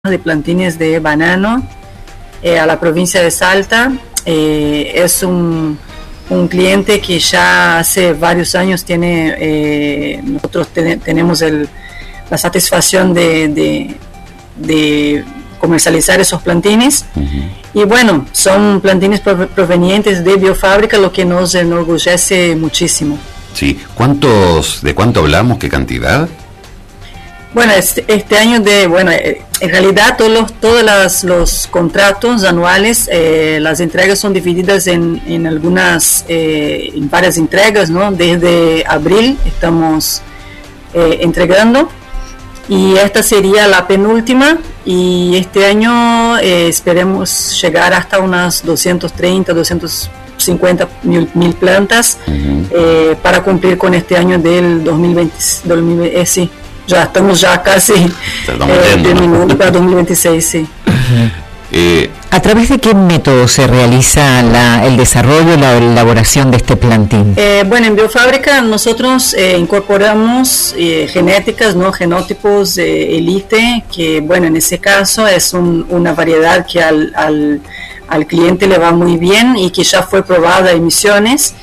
de plantines de banano a la provincia de Salta. Es un cliente que ya hace varios años tiene, nosotros tenemos la satisfacción de comercializar esos plantines. Y bueno, son plantines provenientes de Biofábrica, lo que nos enorgullece muchísimo. Sí, ¿de cuánto hablamos? ¿Qué cantidad? Bueno, este año en realidad todos los contratos anuales, las entregas son divididas en varias entregas, ¿no? Desde abril estamos entregando y esta sería la penúltima, y este año esperemos llegar hasta unas 230, 250 mil plantas para cumplir con este año del 2020, sí. Ya estamos casi terminando para 2026, sí. ¿A través de qué método se realiza el desarrollo, la elaboración de este plantín? Bueno, en Biofábrica nosotros incorporamos genéticas, ¿no? Genotipos elite, que bueno, en ese caso es una variedad que al cliente le va muy bien y que ya fue probada en Misiones.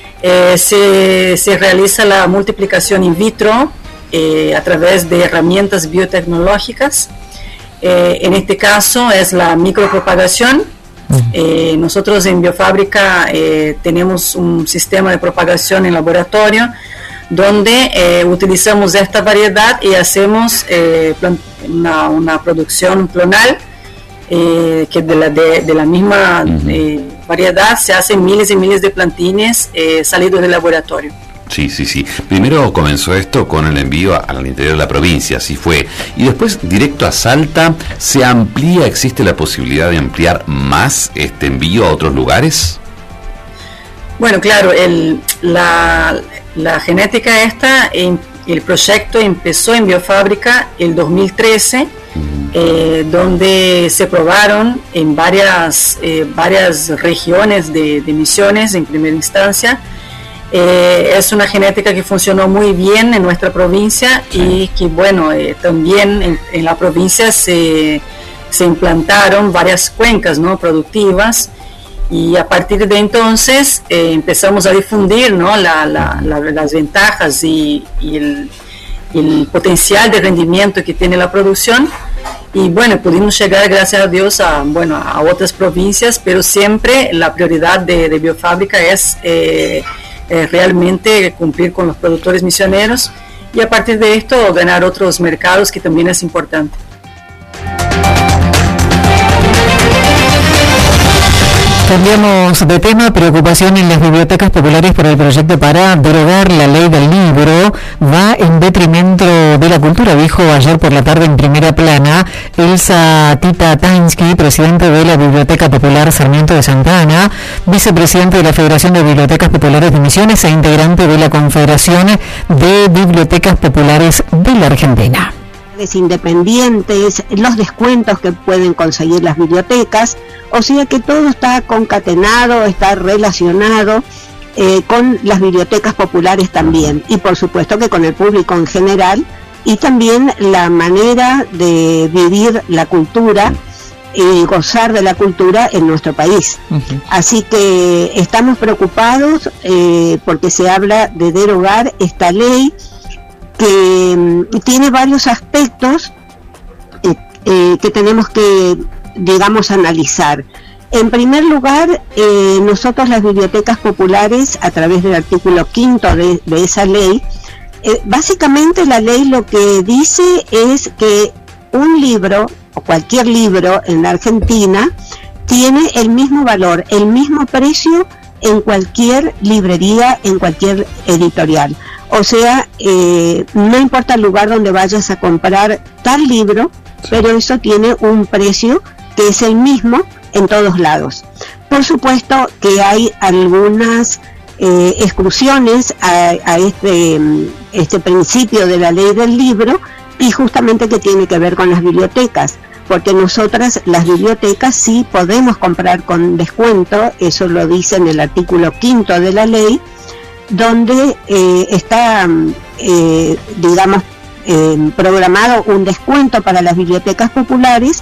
Se realiza la multiplicación in vitro a través de herramientas biotecnológicas. En este caso es la micropropagación. Nosotros en Biofábrica tenemos un sistema de propagación en laboratorio donde utilizamos esta variedad y hacemos una producción clonal que de la misma variedad se hacen miles y miles de plantines salidos del laboratorio. Sí. Primero comenzó esto con el envío al interior de la provincia, así fue. Y después directo a Salta, ¿se amplía, existe la posibilidad de ampliar más este envío a otros lugares? Bueno, claro, la genética el proyecto empezó en Biofábrica el 2013, donde se probaron en varias regiones de Misiones en primera instancia. Es una genética que funcionó muy bien en nuestra provincia y que bueno, también en la provincia se implantaron varias cuencas, ¿no? productivas, y a partir de entonces empezamos a difundir, ¿no? las ventajas y el potencial de rendimiento que tiene la producción, y bueno, pudimos llegar gracias a Dios a otras provincias, pero siempre la prioridad de Biofábrica es realmente cumplir con los productores misioneros y a partir de esto ganar otros mercados, que también es importante. Cambiamos de tema. Preocupación en las bibliotecas populares por el proyecto para derogar la ley del libro. Va en detrimento de la cultura, dijo ayer por la tarde en Primera Plana Elsa Tita Tansky, presidente de la Biblioteca Popular Sarmiento de Santa Ana, vicepresidente de la Federación de Bibliotecas Populares de Misiones e integrante de la Confederación de Bibliotecas Populares de la Argentina. Independientes, los descuentos que pueden conseguir las bibliotecas, o sea que todo está concatenado, está relacionado con las bibliotecas populares también, y por supuesto que con el público en general, y también la manera de vivir la cultura y gozar de la cultura en nuestro país. Así que estamos preocupados porque se habla de derogar esta ley que tiene varios aspectos que tenemos que, digamos, analizar. En primer lugar, nosotros las bibliotecas populares, a través del artículo 5 de esa ley, básicamente la ley lo que dice es que un libro, o cualquier libro en la Argentina, tiene el mismo valor, el mismo precio en cualquier librería, en cualquier editorial. O sea, no importa el lugar donde vayas a comprar tal libro, pero eso tiene un precio que es el mismo en todos lados. Por supuesto que hay algunas exclusiones a este principio de la ley del libro, y justamente que tiene que ver con las bibliotecas, porque nosotras las bibliotecas sí podemos comprar con descuento, eso lo dice en el artículo 5 de la ley, donde está, digamos, programado un descuento para las bibliotecas populares